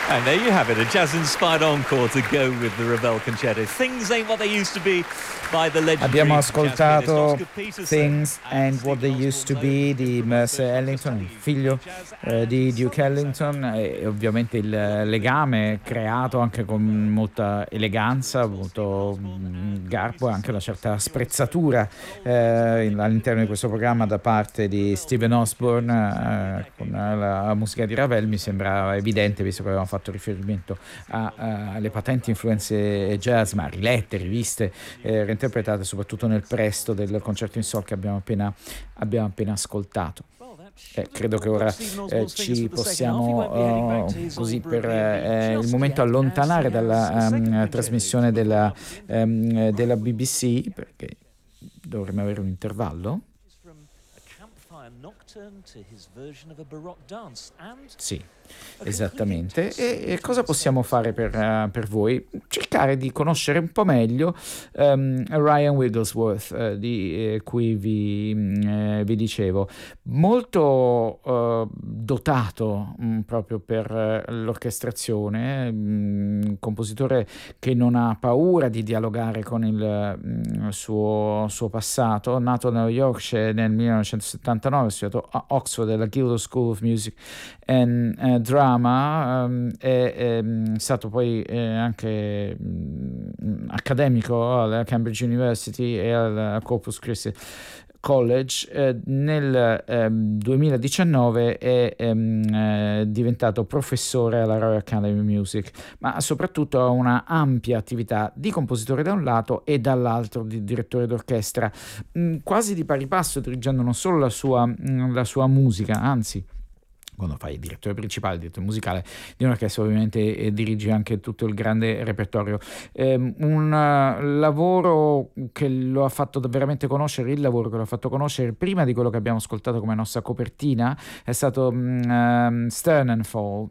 And there you have it, a jazz-inspired encore to go with the Ravel Concerto. Things Ain't What They Used to Be by the legendary Abbiamo jazz ascoltato pianist Oscar Peterson. Things and What They Used to Be di Mercer Ellington, il figlio di Duke Ellington, e ovviamente il legame creato anche con molta eleganza, molto garbo e anche una certa sprezzatura all'interno di questo programma da parte di Stephen Osborne con la musica di Ravel. Mi sembra evidente, visto che avevamo fatto riferimento alle patenti influenze jazz, ma rilette, riviste, reinterpretate soprattutto nel presto del concerto in sol che abbiamo appena ascoltato. Credo che ora ci possiamo così per il momento allontanare dalla trasmissione della BBC, perché dovremmo avere un intervallo. Sì, esattamente. E cosa possiamo fare per voi? Cercare di conoscere un po' meglio Ryan Wigglesworth, di cui vi dicevo, molto dotato proprio per l'orchestrazione, un compositore che non ha paura di dialogare con il suo passato, nato nello Yorkshire nel 1979, ha studiato a Oxford alla Guildhall School of Music and Drama, è stato poi anche accademico alla Cambridge University e al Corpus Christi College. Nel 2019 è diventato professore alla Royal Academy of Music, ma soprattutto ha una ampia attività di compositore da un lato e dall'altro di direttore d'orchestra, quasi di pari passo, dirigendo non solo la sua musica, anzi, quando fai il direttore principale, il direttore musicale di un'orchestra, ovviamente dirigi anche tutto il grande repertorio. Un lavoro che lo ha fatto veramente conoscere, il lavoro che lo ha fatto conoscere prima di quello che abbiamo ascoltato come nostra copertina, è stato Sternenfall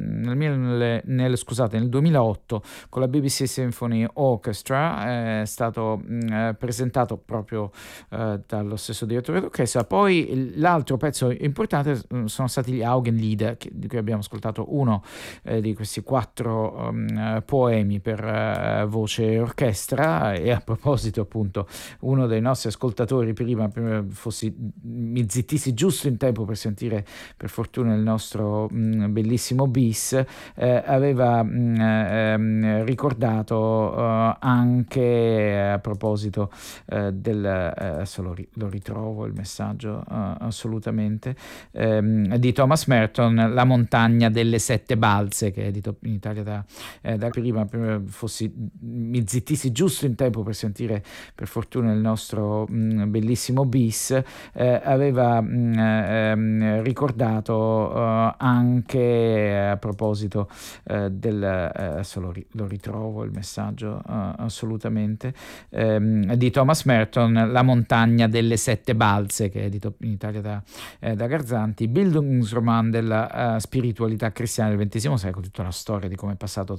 nel 2008 con la BBC Symphony Orchestra. È stato presentato proprio dallo stesso direttore d'orchestra. Poi l'altro pezzo importante sono stati gli Augenlieder, di cui abbiamo ascoltato uno di questi 4 poemi per voce e orchestra. E a proposito, appunto, uno dei nostri ascoltatori prima mi zittissi giusto in tempo per sentire, per fortuna, il nostro bellissimo bis, aveva ricordato anche, a proposito adesso lo ritrovo il messaggio assolutamente, di Thomas Merton, La montagna delle 7 balze, che è edito in Italia da prima mi zittissi giusto in tempo per sentire, per fortuna, il nostro bellissimo bis, aveva ricordato anche, a proposito adesso lo ritrovo il messaggio assolutamente, di Thomas Merton, La montagna delle 7 balze, che è edito in Italia da Garzanti, Bildungsroman della spiritualità cristiana del XX secolo, tutta la storia di come è passato